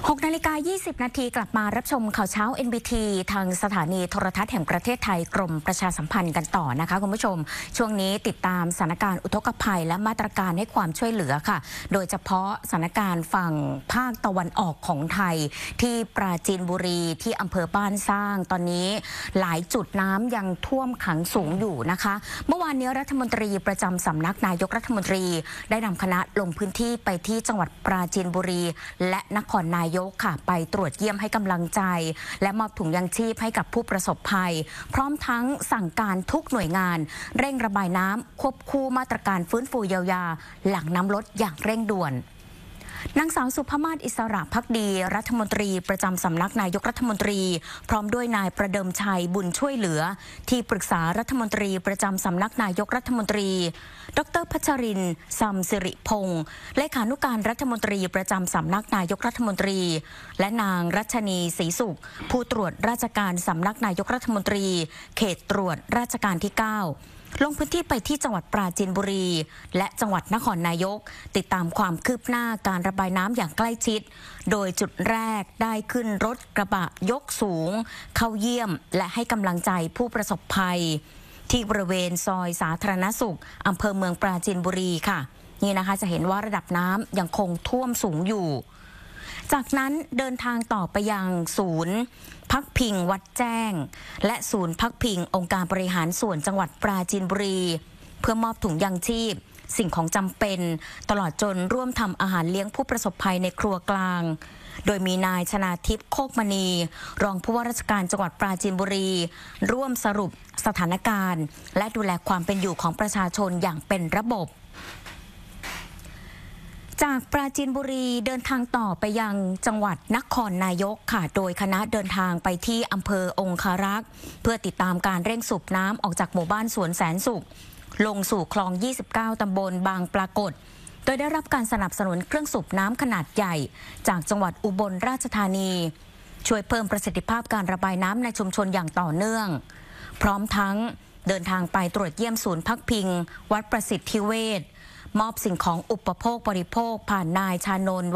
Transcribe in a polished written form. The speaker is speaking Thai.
6 นาฬิกา 20 นาทีกลับมารับชมข่าวเช้า NBT ทางสถานีโทรทัศน์แห่งประเทศไทยกรมประชาสัมพันธ์กันต่อนะคะคุณผู้ชมช่วงนี้ติดตามสถานการณ์อุทกภัยและมาตรการให้ความช่วยเหลือค่ะโดยเฉพาะสถานการณ์ฝั่งภาคตะวันออกของไทยที่ปราจีนบุรีที่อำเภอบ้านสร้างตอนนี้หลายจุดน้ำยังท่วมขังสูงอยู่นะคะเมื่อวานนี้รัฐมนตรีประจำสำนักนายกรัฐมนตรีได้นำคณะลงพื้นที่ไปที่จังหวัดปราจีนบุรีและนครนายกค่ะไปตรวจเยี่ยมให้กำลังใจและมอบถุงยังชีพให้กับผู้ประสบภัยพร้อมทั้งสั่งการทุกหน่วยงานเร่งระบายน้ำควบคู่มาตรการฟื้นฟูเยียวยาหลังน้ำลดอย่างเร่งด่วนนางสาวสุภมาศอิสระภักดีรัฐมนตรีประจำสำนักนายกรัฐมนตรีพร้อมด้วยนายประเดิมชัยบุญช่วยเหลือที่ปรึกษารัฐมนตรีประจำสำนักนายกรัฐมนตรีดร.พัชรินทร์ ซัมสิริพงษ์เลขานุการรัฐมนตรีประจำสำนักนายกรัฐมนตรีและนางรัชนีศรีสุขผู้ตรวจราชการสำนักนายกรัฐมนตรีเขตตรวจราชการที่ 9ลงพื้นที่ไปที่จังหวัดปราจีนบุรีและจังหวัดนครนายกติดตามความคืบหน้าการระบายน้ำอย่างใกล้ชิดโดยจุดแรกได้ขึ้นรถกระบะยกสูงเข้าเยี่ยมและให้กำลังใจผู้ประสบภัยที่บริเวณซอยสาธารณสุขอำเภอเมืองปราจีนบุรีค่ะนี่นะคะจะเห็นว่าระดับน้ำยังคงท่วมสูงอยู่จากนั้นเดินทางต่อไปยังศูนย์พักพิงวัดแจ้งและศูนย์พักพิงองค์การบริหารส่วนจังหวัดปราจีนบุรีเพื่อมอบถุงยังชีพสิ่งของจำเป็นตลอดจนร่วมทำอาหารเลี้ยงผู้ประสบภัยในครัวกลางโดยมีนายชนาทิพย์โคกมณีรองผู้ว่าราชการจังหวัดปราจีนบุรีร่วมสรุปสถานการณ์และดูแลความเป็นอยู่ของประชาชนอย่างเป็นระบบจากปราจีนบุรีเดินทางต่อไปยังจังหวัดนครนายกค่ะโดยคณะเดินทางไปที่อำเภอองคารักษ์เพื่อติดตามการเร่งสูบน้ำออกจากหมู่บ้านสวนแสนสุขลงสู่คลอง 29 ตำบลบางปรากฏโดยได้รับการสนับสนุนเครื่องสูบน้ำขนาดใหญ่จากจังหวัดอุบลราชธานีช่วยเพิ่มประสิทธิภาพการระบายน้ำในชุมชนอย่างต่อเนื่องพร้อมทั้งเดินทางไปตรวจเยี่ยมศูนย์พักพิงวัดประสิทธิเวชมอบสิ่งของอุปโภคบริโภคผ่านนายชานนท์